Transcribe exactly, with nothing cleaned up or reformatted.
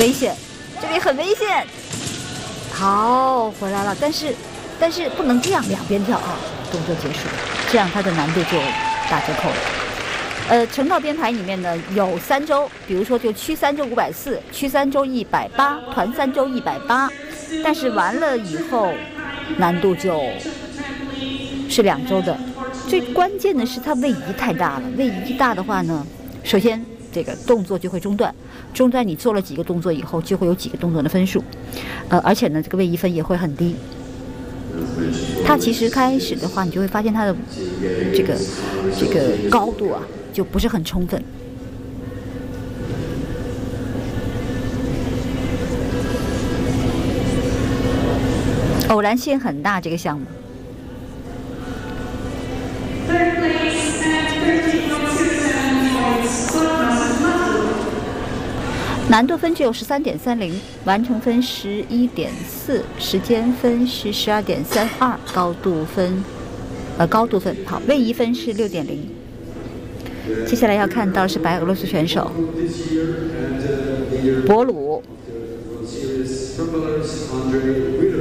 危险，这里很危险。好，回来了，但是但是不能这样两边跳啊，动作结束，这样它的难度就打折扣了。呃，成套编排里面呢有三周，比如说就区三周五百四，区三周一百八，团三周一百八，但是完了以后难度就是两周的。最关键的是它位移太大了，位移大的话呢，首先这个动作就会中断，中断你做了几个动作以后就会有几个动作的分数，呃，而且呢这个位移分也会很低。它其实开始的话，你就会发现它的这个这个高度啊就不是很充分。偶然性很大，这个项目。难度分只有十三点三零，完成分十一点四，时间分是十二点三二，高度分，呃，高度分好，位移分是六点零。接下来要看到是白俄罗斯选手博鲁。